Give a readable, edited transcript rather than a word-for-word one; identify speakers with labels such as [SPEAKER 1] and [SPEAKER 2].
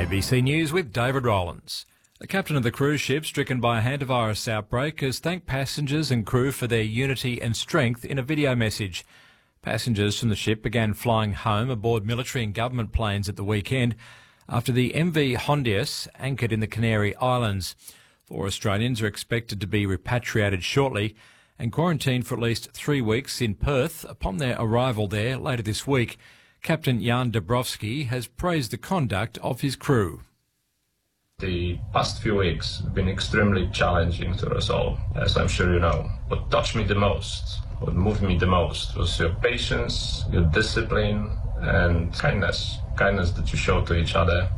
[SPEAKER 1] ABC News with David Rowlands. The captain of the cruise ship stricken by a hantavirus outbreak has thanked passengers and crew for their unity and strength in a video message. Passengers from the ship began flying home aboard military and government planes at the weekend after the MV Hondius anchored in the Canary Islands. 4 Australians are expected to be repatriated shortly and quarantined for at least 3 weeks in Perth upon their arrival there later this week. Captain Jan Dabrowski has praised the conduct of his crew.
[SPEAKER 2] The past few weeks have been extremely challenging to us all, as I'm sure you know. What touched me the most, what moved me the most, was your patience, your discipline and kindness that you show to each other.